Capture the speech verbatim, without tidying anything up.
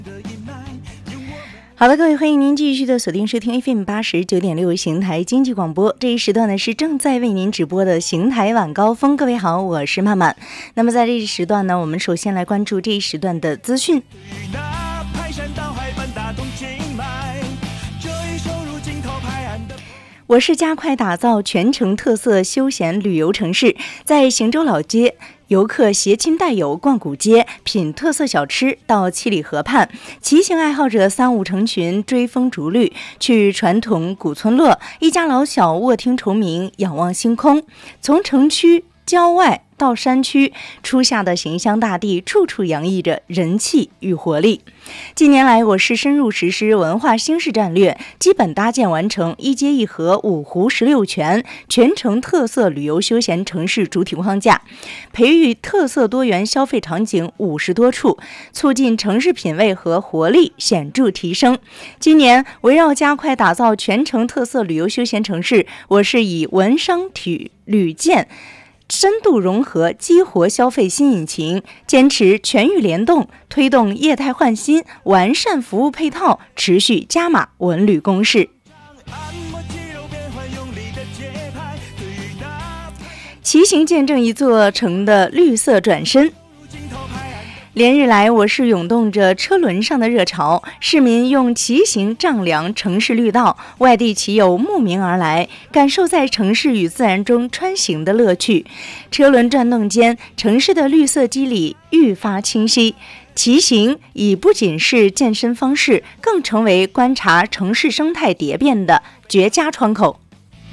好的，各位，欢迎您继续的锁定收听 F M 八十九点六邢台经济广播。这一时段呢是正在为您直播的邢台晚高峰。各位好，我是曼曼。那么在这一时段呢，我们首先来关注这一时段的资讯。我市加快打造全城特色休闲旅游城市，在行舟老街，游客携亲带友逛古街，品特色小吃；到七里河畔，骑行爱好者三五成群追风逐绿，去传统古村落，一家老小卧听虫鸣，仰望星空。从城区郊外到山区，初夏的形象大地处处洋溢着人气与活力。近年来，我市深入实施文化兴市战略，基本搭建完成一街一河五湖十六泉全城特色旅游休闲城市主体框架，培育特色多元消费场景五十多处，促进城市品味和活力显著提升。今年围绕加快打造全城特色旅游休闲城市，我市以文商体旅建深度融合，激活消费新引擎，坚持全域联动，推动业态换新，完善服务配套，持续加码文旅攻势。骑行见证一座城的绿色转身。连日来，我市涌动着车轮上的热潮，市民用骑行丈量城市绿道，外地骑友慕名而来，感受在城市与自然中穿行的乐趣。车轮转动间，城市的绿色肌理愈发清晰。骑行已不仅是健身方式，更成为观察城市生态蝶变的绝佳窗口。